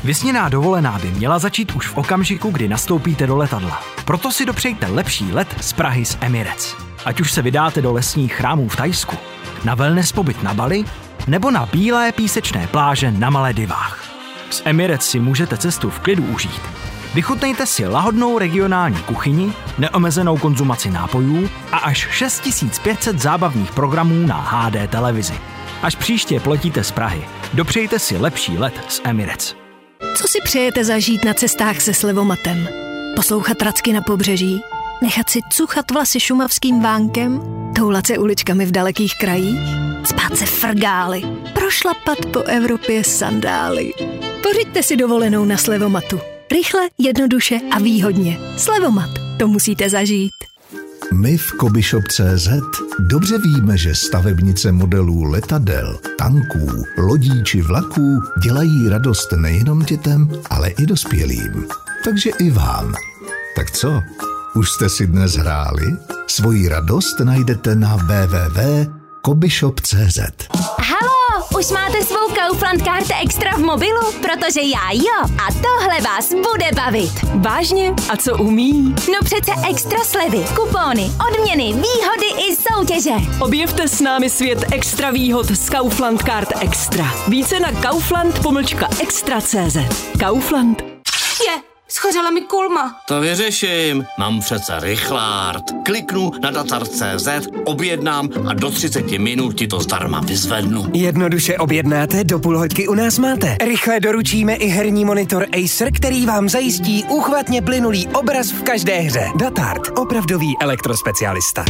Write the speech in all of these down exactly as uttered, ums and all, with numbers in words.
Vysněná dovolená by měla začít už v okamžiku, kdy nastoupíte do letadla. Proto si dopřejte lepší let z Prahy s Emirates. Ať už se vydáte do lesních chrámů v Thajsku, na wellness pobyt na Bali, nebo na bílé písečné pláže na Maledivách. S Emirates si můžete cestu v klidu užít. Vychutnejte si lahodnou regionální kuchyni, neomezenou konzumaci nápojů a až šest tisíc pět set zábavních programů na H D televizi. Až příště pletíte z Prahy, dopřejte si lepší let s Emirates. Co si přejete zažít na cestách se Slevomatem? Poslouchat racky na pobřeží? Nechat si cuchat vlasy šumavským vánkem? Toulat se uličkami v dalekých krajích? Spát se frgály? Prošlapat po Evropě sandály? Pořiďte si dovolenou na Slevomatu. Rychle, jednoduše a výhodně. Slevomat. To musíte zažít. My v Kobyshop tečka cé zet dobře víme, že stavebnice modelů letadel, tanků, lodí či vlaků dělají radost nejenom dětem, ale i dospělým. Takže i vám. Tak co? Už jste si dnes hráli? Svoji radost najdete na w w w tečka kobyshop tečka cé zet. Halo, už máte svou Kaufland Card Extra v mobilu? Protože já jo. A tohle vás bude bavit. Vážně? A co umí? No přece extra slevy, kupóny, odměny, výhody i soutěže. Objevte s námi svět extra výhod z Kaufland Card Extra. Více na kaufland pomlčka extra tečka cé zet. Kaufland. Je, schořela mi kulma. To vyřeším. Mám přece rychlárd. Kliknu na datar tečka cé zet, objednám a do třicet minut ti to zdarma vyzvednu. Jednoduše objednáte, do půl hoďky u nás máte. Rychle doručíme i herní monitor Acer, který vám zajistí úchvatně plynulý obraz v každé hře. Datard, opravdový elektrospecialista.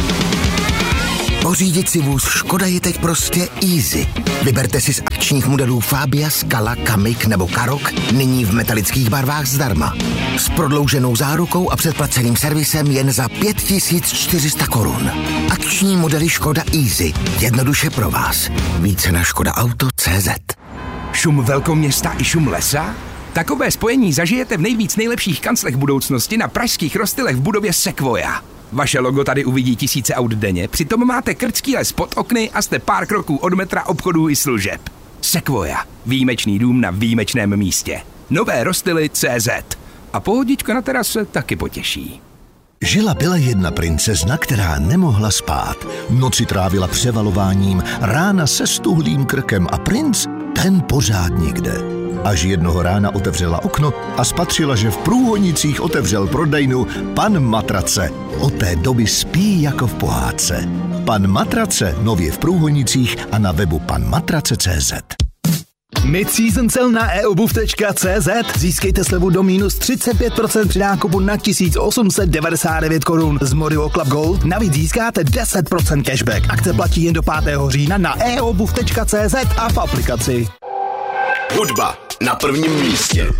Pořídit si vůz Škoda je teď prostě easy. Vyberte si z akčních modelů Fabia, Scala, Kamiq nebo Karoq, nyní v metalických barvách zdarma. S prodlouženou zárukou a předplaceným servisem jen za pět tisíc čtyři sta korun. Akční modely Škoda Easy. Jednoduše pro vás. Více na škoda auto tečka cé zet. Šum velkoměsta i šum lesa? Takové spojení zažijete v nejvíc nejlepších kanclech budoucnosti na pražských Rostylech v budově Sequoia. Vaše logo tady uvidí tisíce aut denně, přitom máte krčký les pod okny a jste pár kroků od metra, obchodů i služeb. Sequoia. Výjimečný dům na výjimečném místě. Nové Rostily tečka cé zet. A pohodička na terase taky potěší. Žila byla jedna princezna, která nemohla spát. Noci trávila převalováním, rána se stuhlým krkem a princ, ten pořád nikde. Až jednoho rána otevřela okno a spatřila, že v Průhonicích otevřel prodejnu Pan Matrace. Od té doby spí jako v pohádce. Pan Matrace nově v Průhonicích a na webu pan matrace tečka cé zet. Mid-season sale na e obuv tečka cé zet. Získejte slevu do minus třicet pět procent při nákupu na tisíc osm set devadesát devět korun. Z Morio Club Gold navíc získáte deset procent cashback. Akce platí jen do pátého října na e obuv tečka cé zet a v aplikaci. Hudba na prvním místě.